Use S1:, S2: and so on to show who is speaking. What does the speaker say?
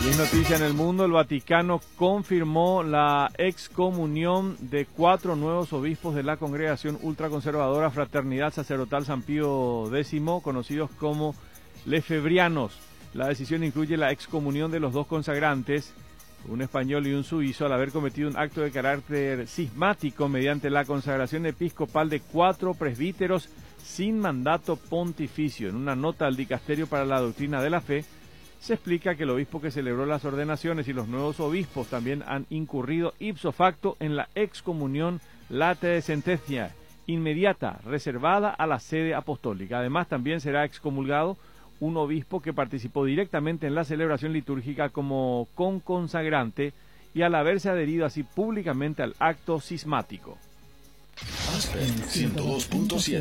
S1: Y es noticia en el mundo, el Vaticano confirmó la excomunión de 4 nuevos obispos de la congregación ultraconservadora Fraternidad Sacerdotal San Pío X, conocidos como lefebrianos. La decisión incluye la excomunión de los 2 consagrantes, un español y un suizo, al haber cometido un acto de carácter cismático mediante la consagración episcopal de 4 presbíteros sin mandato pontificio. En una nota al Dicasterio para la Doctrina de la Fe, se explica que el obispo que celebró las ordenaciones y los nuevos obispos también han incurrido ipso facto en la excomunión late de sentencia inmediata reservada a la sede apostólica. Además, también será excomulgado un obispo que participó directamente en la celebración litúrgica como conconsagrante y al haberse adherido así públicamente al acto cismático.
S2: Aspen 102.7